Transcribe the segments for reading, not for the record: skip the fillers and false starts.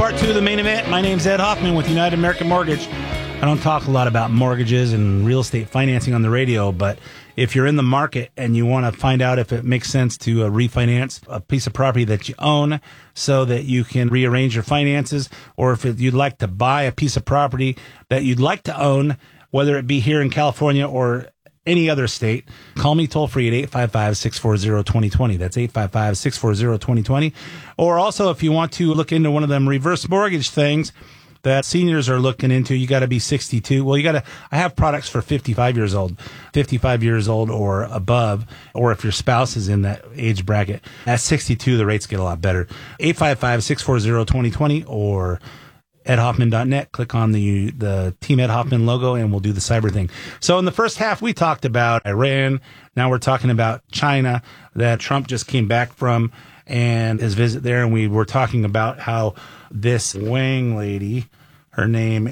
part two of the main event. My name's Ed Hoffman with United American Mortgage. I don't talk a lot about mortgages and real estate financing on the radio, but if you're in the market and you want to find out if it makes sense to refinance a piece of property that you own so that you can rearrange your finances, or if you'd like to buy a piece of property that you'd like to own, whether it be here in California or any other state, call me toll free at 855-640-2020. That's 855-640-2020. Or also, if you want to look into one of them reverse mortgage things that seniors are looking into, you got to be 62. Well, I have products for 55 years old or above, or if your spouse is in that age bracket. At 62, the rates get a lot better. 855-640-2020 or edhoffman.net. Click on the Team Ed Hoffman logo and we'll do the cyber thing. So in the first half, we talked about Iran. Now we're talking about China that Trump just came back from and his visit there. And we were talking about how this Wang lady, her name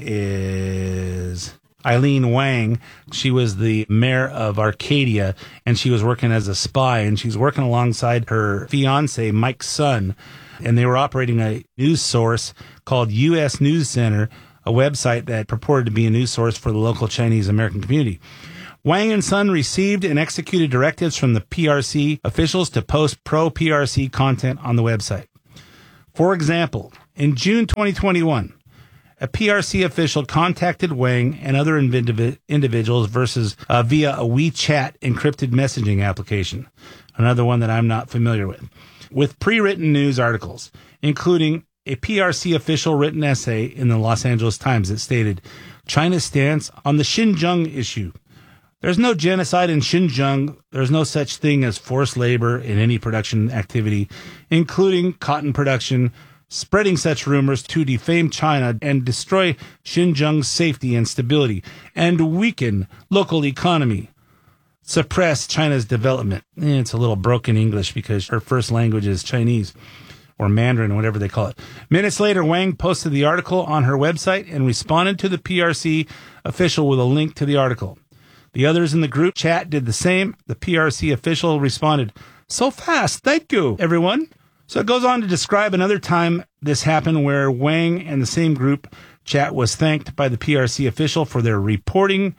is Eileen Wang. She was the mayor of Arcadia and she was working as a spy, and she's working alongside her fiance, Mike's son. And they were operating a news source called U.S. News Center, a website that purported to be a news source for the local Chinese American community. Wang and Son received and executed directives from the PRC officials to post pro-PRC content on the website. For example, in June 2021, a PRC official contacted Wang and other individuals via a WeChat encrypted messaging application, another one that I'm not familiar with pre-written news articles, including a PRC official written essay in the Los Angeles Times that stated, China's stance on the Xinjiang issue. There's no genocide in Xinjiang. There's no such thing as forced labor in any production activity, including cotton production. Spreading such rumors to defame China and destroy Xinjiang's safety and stability and weaken local economy. Suppress China's development. It's a little broken English because her first language is Chinese or Mandarin, whatever they call it. Minutes later, Wang posted the article on her website and responded to the PRC official with a link to the article. The others in the group chat did the same. The PRC official responded, so fast, thank you, everyone. So it goes on to describe another time this happened where Wang and the same group chat was thanked by the PRC official for their reporting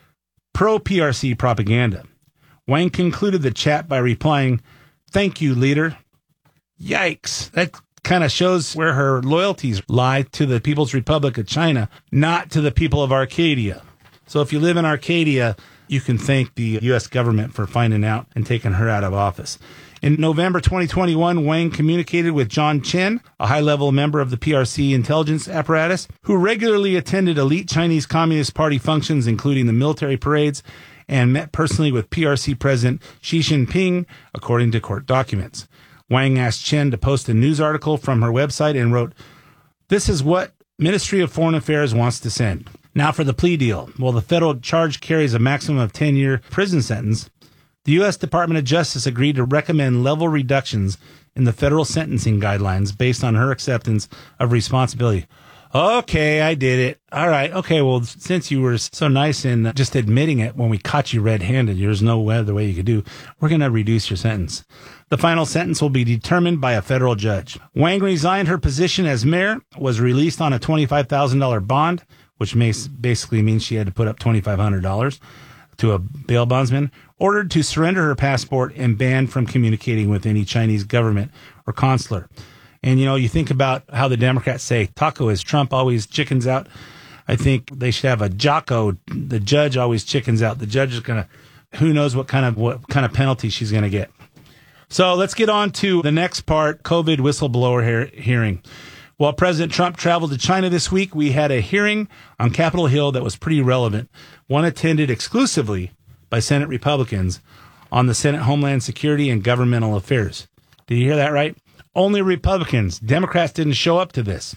pro-PRC propaganda. Wang concluded the chat by replying, thank you, leader. Yikes. That kind of shows where her loyalties lie to the People's Republic of China, not to the people of Arcadia. So if you live in Arcadia, you can thank the U.S. government for finding out and taking her out of office. In November 2021, Wang communicated with John Chen, a high-level member of the PRC intelligence apparatus, who regularly attended elite Chinese Communist Party functions, including the military parades, and met personally with PRC President Xi Jinping, according to court documents. Wang asked Chen to post a news article from her website and wrote, this is what Ministry of Foreign Affairs wants to send. Now for the plea deal. Well, the federal charge carries a maximum of 10-year prison sentence. The U.S. Department of Justice agreed to recommend level reductions in the federal sentencing guidelines based on her acceptance of responsibility. Okay, I did it. All right. Okay, well, since you were so nice in just admitting it when we caught you red-handed, there's no other way you could do, we're going to reduce your sentence. The final sentence will be determined by a federal judge. Wang resigned her position as mayor, was released on a $25,000 bond, which basically means she had to put up $2,500 to a bail bondsman, ordered to surrender her passport, and banned from communicating with any Chinese government or consular. And, you think about how the Democrats say, taco is Trump always chickens out. I think they should have a Jocko. The judge always chickens out. The judge is going to, who knows what kind of penalty she's going to get. So let's get on to the next part, COVID whistleblower hearing. While President Trump traveled to China this week, we had a hearing on Capitol Hill that was pretty relevant. One attended exclusively by Senate Republicans on the Senate Homeland Security and Governmental Affairs. Did you hear that right? Only Republicans. Democrats didn't show up to this.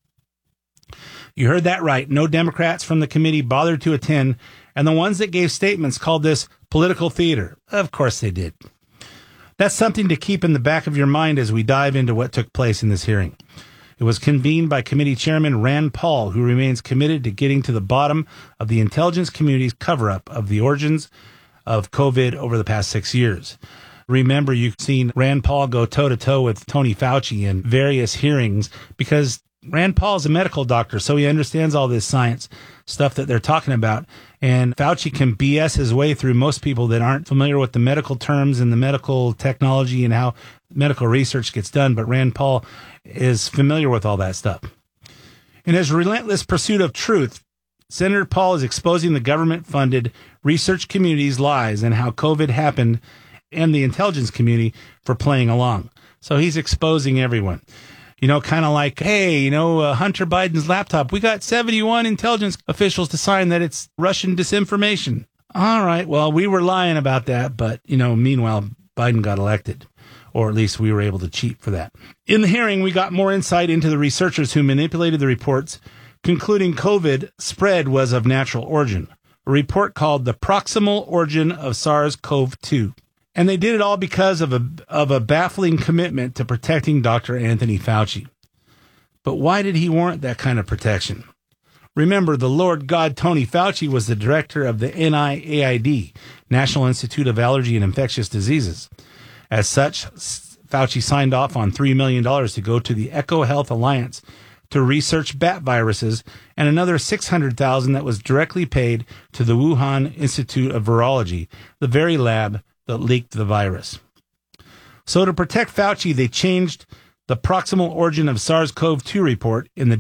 You heard that right. No Democrats from the committee bothered to attend, and the ones that gave statements called this political theater. Of course they did. That's something to keep in the back of your mind as we dive into what took place in this hearing. It was convened by Committee Chairman Rand Paul, who remains committed to getting to the bottom of the intelligence community's cover-up of the origins of COVID over the past 6 years. Remember, you've seen Rand Paul go toe-to-toe with Tony Fauci in various hearings because Rand Paul is a medical doctor, so he understands all this science stuff that they're talking about. And Fauci can BS his way through most people that aren't familiar with the medical terms and the medical technology and how medical research gets done. But Rand Paul is familiar with all that stuff. In his relentless pursuit of truth, Senator Paul is exposing the government-funded research community's lies and how COVID happened and the intelligence community for playing along. So he's exposing everyone. You know, kind of like, hey, Hunter Biden's laptop, we got 71 intelligence officials to sign that it's Russian disinformation. All right, well, we were lying about that, but, meanwhile, Biden got elected, or at least we were able to cheat for that. In the hearing, we got more insight into the researchers who manipulated the reports, concluding COVID spread was of natural origin, a report called The Proximal Origin of SARS-CoV-2. And they did it all because of a baffling commitment to protecting Dr. Anthony Fauci. But why did he warrant that kind of protection? Remember, the Lord God Tony Fauci was the director of the NIAID, National Institute of Allergy and Infectious Diseases. As such, Fauci signed off on $3 million to go to the EcoHealth Alliance to research bat viruses, and another $600,000 that was directly paid to the Wuhan Institute of Virology, the very lab that leaked the virus. So to protect Fauci, they changed the proximal origin of SARS-CoV-2 report in the